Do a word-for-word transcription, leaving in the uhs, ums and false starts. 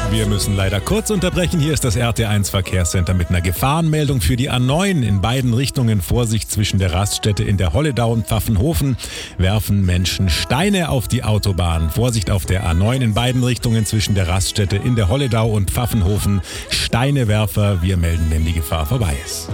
Wir müssen leider kurz unterbrechen. Hier ist das R T eins Verkehrscenter mit einer Gefahrenmeldung für die A neun. In beiden Richtungen Vorsicht zwischen der Raststätte in der Holledau und Pfaffenhofen. Werfen Menschen Steine auf die Autobahn. Vorsicht auf der A neun in beiden Richtungen zwischen der Raststätte in der Holledau und Pfaffenhofen. Steinewerfer, wir melden, wenn die Gefahr vorbei ist.